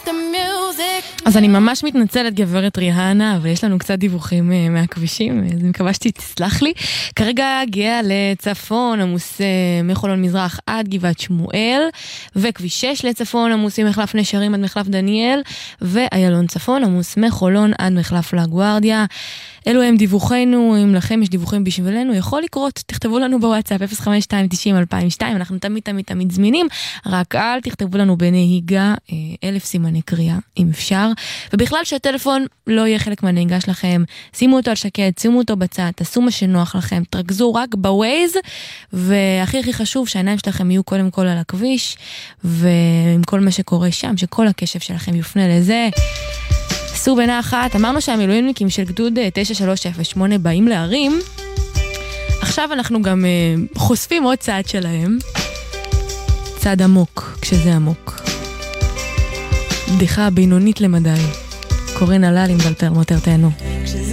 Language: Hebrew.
אז אני ממש מתנצלת גברת ריהנה, אבל יש לנו קצת דיווחים מהכבישים, אז אני מקווה שתסלח לי. כרגע הגיע לצפון עמוס מחולון מזרח עד גבעת שמואל, וכביש 6 לצפון עמוס ממחלף נשרים עד מחלף דניאל, ואיילון צפון עמוס מחולון עד מחלף לגוארדיה. אלו הם דיווחנו, אם לכם יש דיווחים בשבילנו, יכול לקרות, תכתבו לנו בוואטסאפ 052-90-2002, אנחנו תמיד זמינים, רק אל תכתבו לנו בנהיגה 1000 סימני קריאה, אם אפשר, ובכלל שהטלפון לא יהיה חלק מהנהיגה שלכם, שימו אותו על שקט, שימו אותו בצד, תעשו מה שנוח לכם, תרכזו רק בווייז, והכי חשוב שהעיניים שלכם יהיו קודם כל על הכביש, ועם כל מה שקורה שם, שכל הקשב שלכם יופנה לזה. עשו בינה אחת, אמרנו שהמילואימניקים של גדוד 9308 באים להרים, עכשיו אנחנו גם חושפים עוד צעד שלהם, צעד עמוק, כשזה עמוק. בדיחה בינונית למדי, קורן עלל עם דלפר מוטר תהנו. כשזה